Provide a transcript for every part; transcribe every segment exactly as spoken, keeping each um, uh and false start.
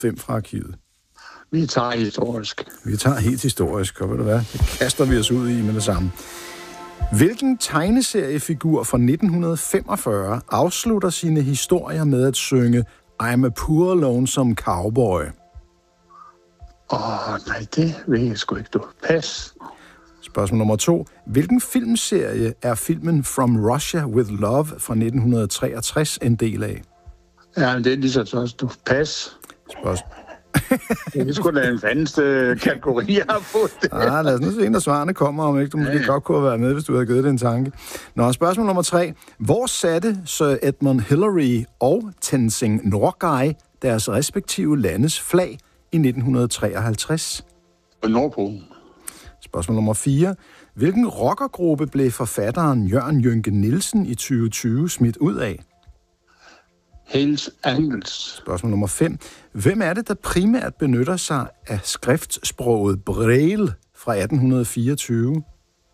Fem fra arkivet. Vi tager historisk. Vi tager helt historisk, og ved du hvad? Det kaster vi os ud i med det samme. Hvilken tegneseriefigur fra nitten femogfyrre afslutter sine historier med at synge I'm a poor lonesome cowboy? Åh, oh, nej, det ved jeg sgu ikke, du. Pas. Spørgsmål nummer to. Hvilken filmserie er filmen From Russia with Love fra nitten treogtres en del af? Ja, men det er lige så også, du. Pas. Spørgsmål. Det er sgu da en fandeste kategori, jeg har fået det. Ah, lad os nu se, når svarene kommer, om ikke du måske ja, ja. godt kunne have været med, hvis du havde givet det en tanke. Nå, spørgsmål nummer tre. Hvor satte Sir Edmund Hillary og Tenzing Norgay deres respektive landes flag i nitten treoghalvtreds? På Nordpolen. Spørgsmål nummer fire. Hvilken rockergruppe blev forfatteren Jørgen Jynke Nielsen i tyve tyve smidt ud af? Hells Angels. Spørgsmål nummer fem. Hvem er det, der primært benytter sig af skriftsproget Braille fra atten fireogtyve?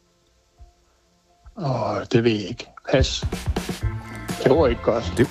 Åh, oh, det ved jeg ikke. Pas. Det var ikke godt. Det...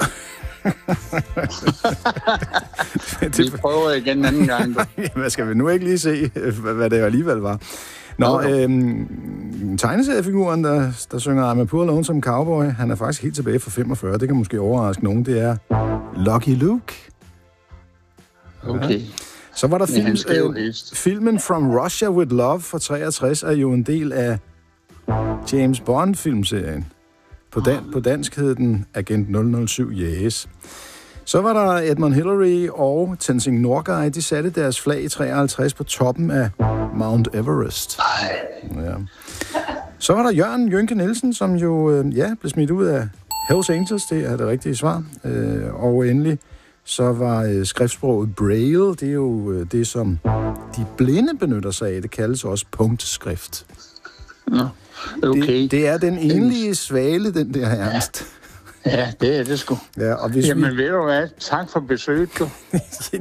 vi prøver igen en anden gang. Hvad skal vi nu ikke lige se, hvad det alligevel var? Nå, øhm, tegneseriefiguren, der, der synger I'm a poor lonesome cowboy, han er faktisk helt tilbage fra femogfyrre. Det kan måske overraske nogen. Det er Lucky Luke. Okay. Ja. Så var der film, øh, filmen From Russia with Love fra treogtres er jo en del af James Bond-filmserien. På, dan, på dansk hed den Agent nul nul syv Yes. Så var der Edmund Hillary og Tenzing Norgay. De satte deres flag i treoghalvtreds på toppen af Mount Everest. Ja. Så var der Jørgen Jynke Nielsen, som jo øh, ja, blev smidt ud af Hells Angels. Det er det rigtige svar. Øh, og endelig så var øh, skriftsproget Braille. Det er jo øh, det, som de blinde benytter sig af. Det kaldes også punktskrift. Nå, okay. Det, det er den enlige svale, den der Ernst. Ja, det er det sgu. Ja, og hvis Jamen vi... ved du hvad? Tak for besøget, du. det,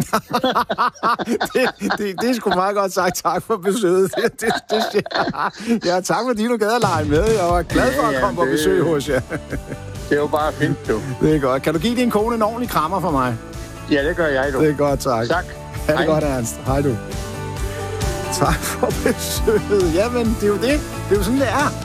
det, det er sgu meget godt sagt. Tak for besøget. Det, det, det, ja, tak fordi du gad at lege med. Jeg var glad for at komme ja, det... på besøg hos jer. Det er jo bare fint, du. Det er godt. Kan du give din kone en ordentlig krammer for mig? Ja, det gør jeg, du. Det er godt, tak. Tak. Ha' det godt, Ernst. Hej, du. Tak for besøget. Jamen, det er jo det. Det er jo sådan, det er.